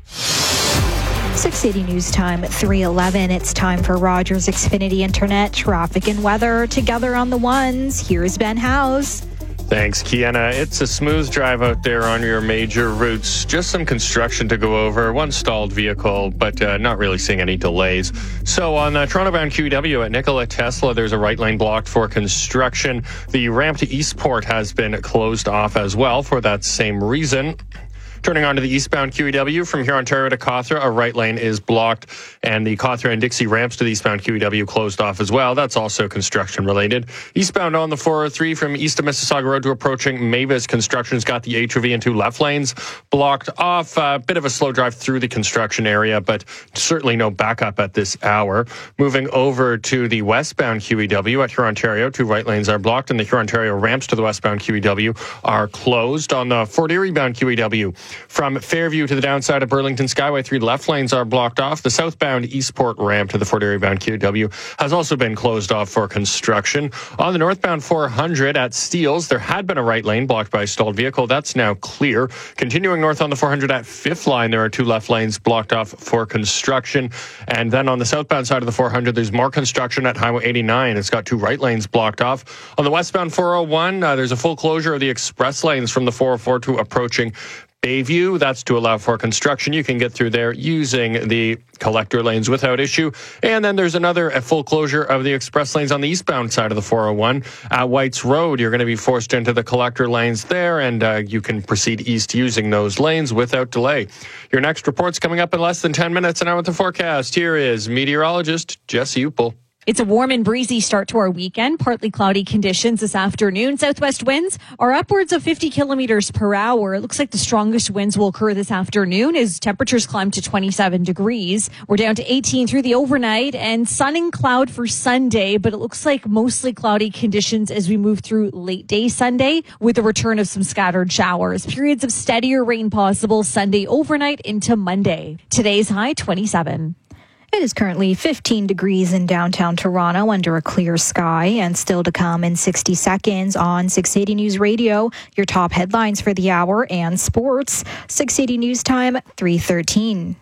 S8: six eighty News Time at three eleven. It's time for Rogers Xfinity Internet, traffic and weather together on the ones. Here's Ben House.
S16: Thanks, Kiana. It's a smooth drive out there on your major routes. Just some construction to go over. One stalled vehicle, but uh, not really seeing any delays. So on uh, Toronto-bound Q E W at Nikola Tesla, there's a right lane blocked for construction. The ramp to Eastport has been closed off as well for that same reason. Turning on to the eastbound Q E W from here Ontario to Cawthra, a right lane is blocked, and the Cawthra and Dixie ramps to the eastbound Q E W closed off as well. That's also construction related. Eastbound on the four oh three from east of Mississauga Road to approaching Mavis, construction's got the H O V and two left lanes blocked off. A uh, bit of a slow drive through the construction area, but certainly no backup at this hour. Moving over to the westbound Q E W at Huron Ontario, two right lanes are blocked, and the Huron Ontario ramps to the westbound Q E W are closed. On the Fort Erie bound Q E W, from Fairview to the downside of Burlington Skyway, three left lanes are blocked off. The southbound Eastport ramp to the Fort Erie bound Q E W has also been closed off for construction. On the northbound four hundred at Steeles, there had been a right lane blocked by a stalled vehicle. That's now clear. Continuing north on the four hundred at Fifth Line, there are two left lanes blocked off for construction. And then on the southbound side of the four hundred, there's more construction at Highway eighty-nine. It's got two right lanes blocked off. On the westbound four oh one, uh, there's a full closure of the express lanes from the four oh four to approaching Bayview. That's to allow for construction. You can get through there using the collector lanes without issue. And then there's another a full closure of the express lanes on the eastbound side of the four oh one. At Whites Road, you're going to be forced into the collector lanes there, and uh, you can proceed east using those lanes without delay. Your next report's coming up in less than ten minutes. And now with the forecast, here is meteorologist Jesse Upel.
S17: It's a warm and breezy start to our weekend. Partly cloudy conditions this afternoon. Southwest winds are upwards of fifty kilometers per hour. It looks like the strongest winds will occur this afternoon as temperatures climb to twenty-seven degrees. We're down to eighteen through the overnight, and sun and cloud for Sunday, but it looks like mostly cloudy conditions as we move through late day Sunday with the return of some scattered showers. Periods of steadier rain possible Sunday overnight into Monday. Today's high twenty-seven.
S8: It is currently fifteen degrees in downtown Toronto under a clear sky, and still to come in sixty seconds on six eighty News Radio. Your top headlines for the hour and sports. six eighty News Time, three thirteen.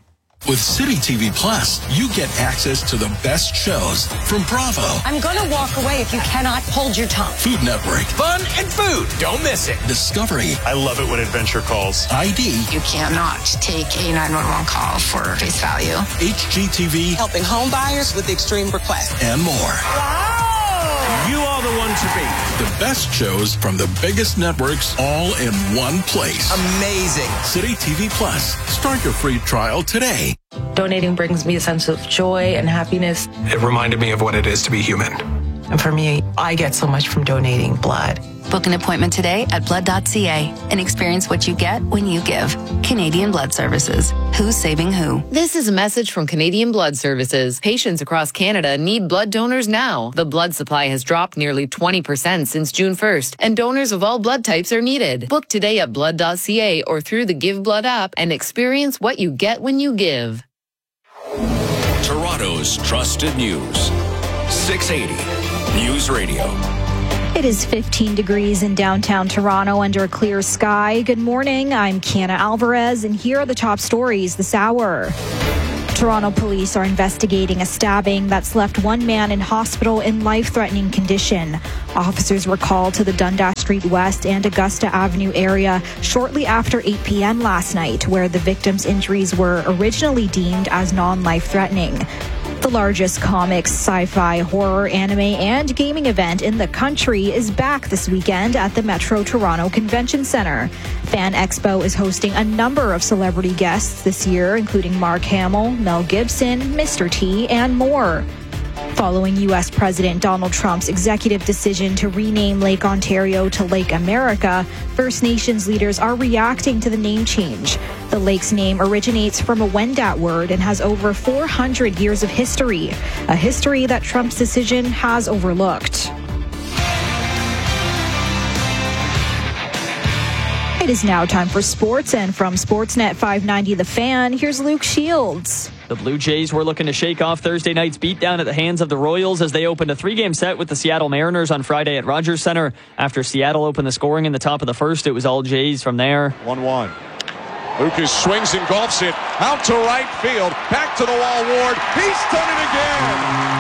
S10: With City T V Plus, you get access to the best shows from Bravo,
S21: I'm going to walk away if you cannot hold your tongue.
S10: Food Network,
S22: Fun and food. Don't miss it.
S10: Discovery,
S22: I love it when adventure calls.
S10: I D,
S23: You cannot take a nine one one call for face value.
S10: H G T V,
S24: Helping home buyers with extreme requests.
S10: and more.
S22: You are the one to beat.
S10: The best shows from the biggest networks all in one place.
S22: Amazing.
S10: City T V Plus. Start your free trial today.
S25: Donating brings me a sense of joy and happiness.
S26: It reminded me of what it is to be human.
S25: And for me, I get so much from donating blood.
S27: Book an appointment today at blood dot c a and experience what you get when you give. Canadian Blood Services. Who's saving who?
S7: This is a message from Canadian Blood Services. Patients across Canada need blood donors now. The blood supply has dropped nearly twenty percent since June first, and donors of all blood types are needed. Book today at blood dot c a or through the Give Blood app and experience what you get when you give.
S20: Toronto's trusted news. six eighty News Radio.
S8: It is fifteen degrees in downtown Toronto under a clear sky. Good morning. I'm Kiana Alvarez, and here are the top stories this hour. Toronto police are investigating a stabbing that's left one man in hospital in life-threatening condition. Officers were called to the Dundas Street West and Augusta Avenue area shortly after eight p.m. last night, where the victim's injuries were originally deemed as non-life-threatening. The largest comics, sci-fi, horror, anime, and gaming event in the country is back this weekend at the Metro Toronto Convention Centre. Fan Expo is hosting a number of celebrity guests this year, including Mark Hamill, Mel Gibson, Mister T, and more. Following U S President Donald Trump's executive decision to rename Lake Ontario to Lake America, First Nations leaders are reacting to the name change. The lake's name originates from a Wendat word and has over four hundred years of history, a history that Trump's decision has overlooked. It is now time for sports, and from Sportsnet five ninety The Fan, here's Luke Shields.
S9: The Blue Jays were looking to shake off Thursday night's beatdown at the hands of the Royals as they opened a three-game set with the Seattle Mariners on Friday at Rogers Centre. After Seattle opened the scoring in the top of the first, it was all Jays from there.
S19: one one. Lucas swings and golfs it out to right field. Back to the wall, Ward. He's done it again.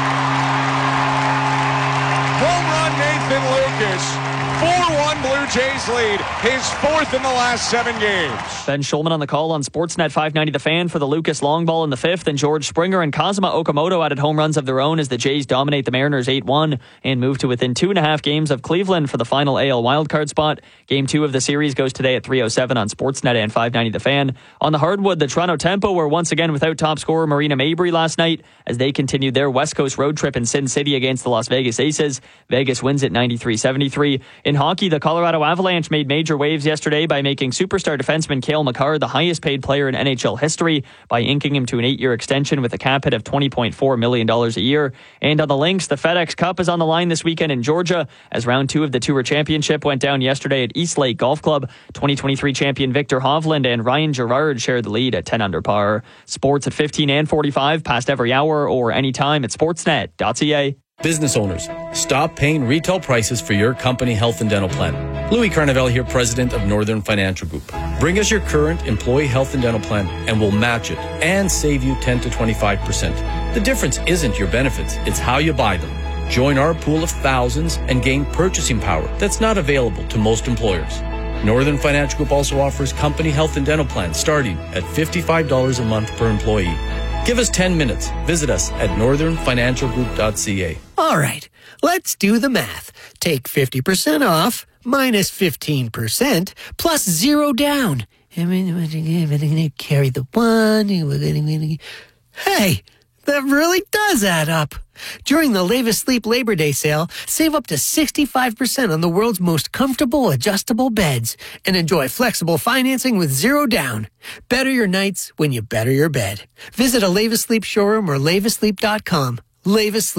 S19: Home run, Nathan Lucas. four one Blue Jays lead. His fourth in the last seven games.
S9: Ben Schulman on the call on Sportsnet five ninety The Fan for the Lucas long ball in the fifth, and George Springer and Kazuma Okamoto added home runs of their own as the Jays dominate the Mariners eight one and move to within two and a half games of Cleveland for the final A L wildcard spot. Game two of the series goes today at three oh seven on Sportsnet and five ninety The Fan. On the hardwood, the Toronto Tempo were once again without top scorer Marina Mabry last night as they continued their West Coast road trip in Sin City against the Las Vegas Aces. Vegas wins at ninety-three seventy-three. In hockey, the Colorado Avalanche made major waves yesterday by making superstar defenseman Cale Makar the highest paid player in N H L history by inking him to an eight-year extension with a cap hit of twenty point four million dollars a year. And on the Lynx, the FedEx Cup is on the line this weekend in Georgia as round two of the Tour Championship went down yesterday at East Lake Golf Club. twenty twenty-three champion Victor Hovland and Ryan Gerard shared the lead at ten under par. Sports at fifteen and forty-five, past every hour or anytime at sportsnet dot c a.
S29: Business owners, stop paying retail prices for your company health and dental plan. Louis Carnevale here, president of Northern Financial Group. Bring us your current employee health and dental plan and we'll match it and save you ten to twenty-five percent. The difference isn't your benefits, it's how you buy them. Join our pool of thousands and gain purchasing power that's not available to most employers. Northern Financial Group also offers company health and dental plans starting at fifty-five dollars a month per employee. Give us ten minutes. Visit us at northern financial group dot c a.
S3: All right, let's do the math. Take fifty percent off, minus fifteen percent, plus zero down. I mean, we're going to carry the one. Hey, that really does add up. During the Leva Sleep Labor Day sale, save up to sixty-five percent on the world's most comfortable adjustable beds and enjoy flexible financing with zero down. Better your nights when you better your bed. Visit a Leva Sleep showroom or leva sleep dot com. Leva Sleep.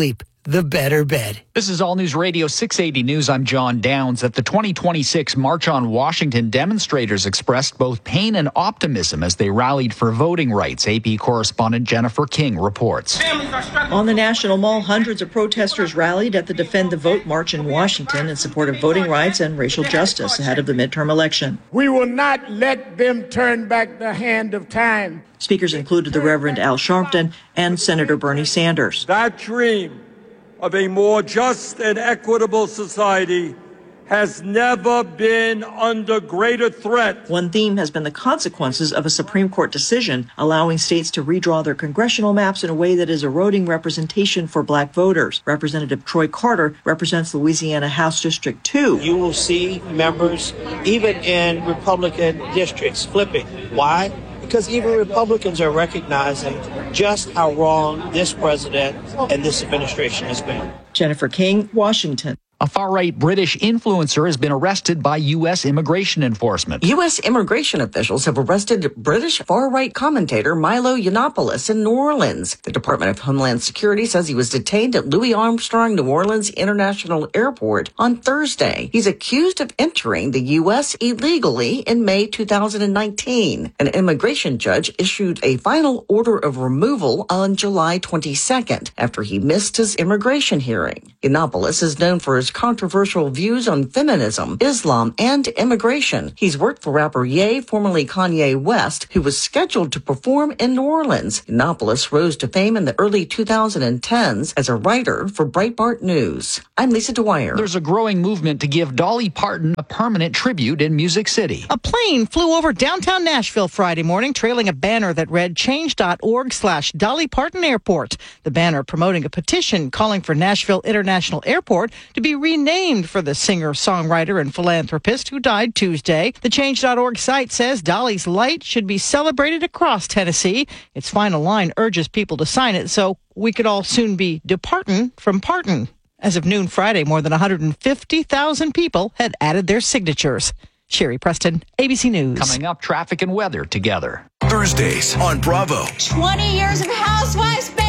S3: the better bed.
S1: This is All News Radio six eighty News. I'm John Downs. At the twenty twenty-six March on Washington, demonstrators expressed both pain and optimism as they rallied for voting rights. A P correspondent Jennifer King reports.
S2: On the National Mall, hundreds of protesters rallied at the Defend the Vote March in Washington in support of voting rights and racial justice ahead of the midterm election.
S5: We will not let them turn back the hand of time.
S2: Speakers included the Reverend Al Sharpton and Senator Bernie Sanders.
S11: That dream of a more just and equitable society has never been under greater threat.
S2: One theme has been the consequences of a Supreme Court decision allowing states to redraw their congressional maps in a way that is eroding representation for black voters. Representative Troy Carter represents Louisiana House District two.
S13: You will see members, even in Republican districts, flipping. Why? Because even Republicans are recognizing just how wrong this president and this administration has been.
S2: Jennifer King, Washington.
S1: A far-right British influencer has been arrested by U S immigration enforcement.
S14: U S immigration officials have arrested British far-right commentator Milo Yiannopoulos in New Orleans. The Department of Homeland Security says he was detained at Louis Armstrong New Orleans International Airport on Thursday. He's accused of entering the U S illegally in May two thousand nineteen. An immigration judge issued a final order of removal on July twenty-second after he missed his immigration hearing. Yiannopoulos is known for his controversial views on feminism, Islam, and immigration. He's worked for rapper Ye, formerly Kanye West, who was scheduled to perform in New Orleans. Yiannopoulos rose to fame in the early two thousand tens as a writer for Breitbart News. I'm Lisa Dwyer.
S1: There's a growing movement to give Dolly Parton a permanent tribute in Music City.
S15: A plane flew over downtown Nashville Friday morning, trailing a banner that read change.org slash Dolly Parton Airport. The banner promoting a petition calling for Nashville International Airport to be renamed for the singer, songwriter, and philanthropist who died Tuesday. The change dot org site says Dolly's light should be celebrated across Tennessee. Its final line urges people to sign it so we could all soon be departin' from Parton. As of noon Friday, more than one hundred fifty thousand people had added their signatures. Sherry Preston, A B C News.
S1: Coming up, traffic and weather together.
S18: Thursdays on Bravo.
S21: twenty years of Housewives, baby!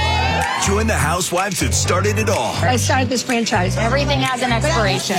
S18: Join the housewives that started it all.
S21: I started this franchise. Everything has an expiration.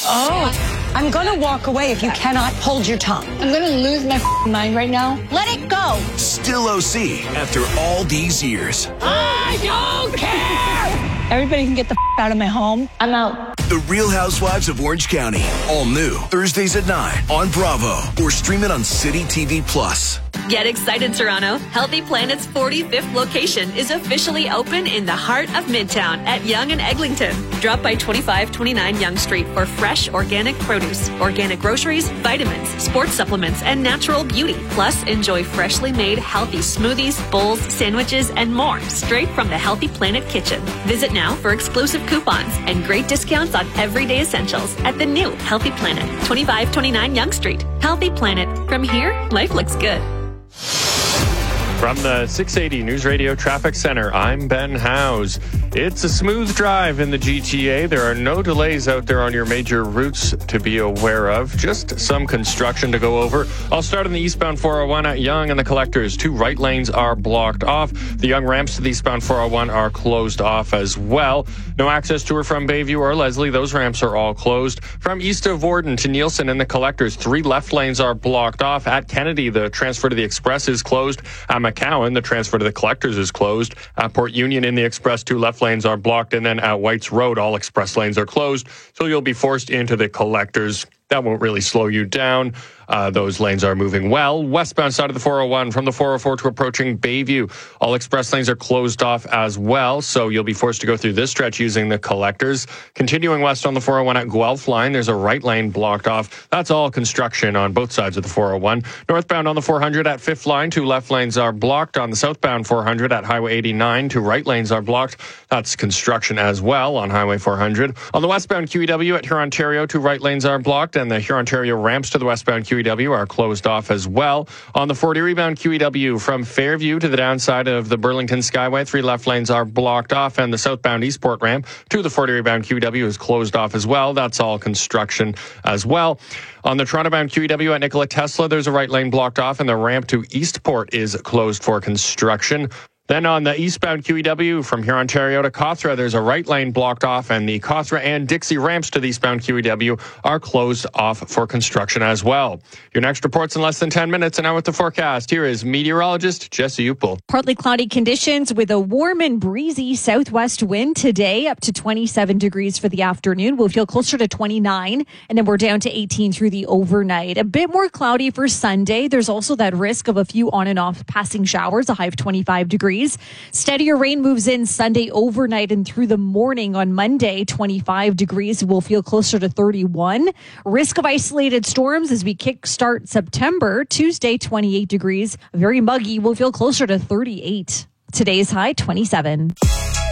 S21: Oh. I'm going to walk away if you cannot hold your tongue. I'm going to lose my mind right now. Let it go.
S18: Still O C after all these years.
S21: I don't care! Everybody can get the out of my home. I'm out.
S18: The Real Housewives of Orange County. All new. Thursdays at nine on Bravo. Or stream it on City T V Plus.
S28: Get excited, Toronto. Healthy Planet's forty-fifth location is officially open in the heart of Midtown at Yonge and Eglinton. Drop by twenty-five twenty-nine Yonge Street for fresh organic produce, organic groceries, vitamins, sports supplements, and natural beauty. Plus, enjoy freshly made healthy smoothies, bowls, sandwiches, and more straight from the Healthy Planet kitchen. Visit now for exclusive coupons and great discounts on everyday essentials at the new Healthy Planet, twenty-five twenty-nine Yonge Street. Healthy Planet. From here, life looks good.
S16: From the six eighty News Radio Traffic Center, I'm Ben Howes. It's a smooth drive in the G T A. There are no delays out there on your major routes to be aware of. Just some construction to go over. I'll start on the eastbound four oh one at Yonge and the Collectors. Two right lanes are blocked off. The Yonge ramps to the eastbound four oh one are closed off as well. No access to or from Bayview or Leslie. Those ramps are all closed. From east of Warden to Nielsen and the Collectors, three left lanes are blocked off. At Kennedy, the transfer to the Express is closed. At McCowan, the transfer to the Collectors is closed. At Port Union in the Express, two left lanes are blocked. And then at Whites Road, all express lanes are closed. So you'll be forced into the Collectors. That won't really slow you down. Uh, those lanes are moving well. Westbound side of the four oh one from the four oh four to approaching Bayview. All express lanes are closed off as well, so you'll be forced to go through this stretch using the Collectors. Continuing west on the four oh one at Guelph line, there's a right lane blocked off. That's all construction on both sides of the four oh one. Northbound on the four hundred at Fifth line, two left lanes are blocked. On the southbound four hundred at Highway eighty-nine, two right lanes are blocked. That's construction as well on Highway four hundred. On the westbound Q E W at Hurontario, two right lanes are blocked, and the Hurontario ramps to the westbound Q E W are closed off as well. On the forty rebound Q E W from Fairview to the downside of the Burlington Skyway, three left lanes are blocked off, and the southbound Eastport ramp to the forty rebound Q E W is closed off as well. That's all construction as well. On the Toronto-bound Q E W at Nikola Tesla, there's a right lane blocked off, and the ramp to Eastport is closed for construction. Then on the eastbound Q E W from here, Ontario to Cawthra, there's a right lane blocked off, and the Cawthra and Dixie ramps to the eastbound Q E W are closed off for construction as well. Your next report's in less than ten minutes, and now with the forecast, here is meteorologist Jesse Upel.
S4: Partly cloudy conditions with a warm and breezy southwest wind today, up to twenty-seven degrees for the afternoon. We'll feel closer to twenty-nine, and then we're down to eighteen through the overnight. A bit more cloudy for Sunday. There's also that risk of a few on and off passing showers, a high of twenty-five degrees. Steadier rain moves in Sunday overnight and through the morning. On Monday, twenty-five degrees. We'll feel closer to thirty-one. Risk of isolated storms as we kickstart September. Tuesday, twenty-eight degrees. Very muggy. We'll feel closer to thirty-eight. Today's high, twenty-seven.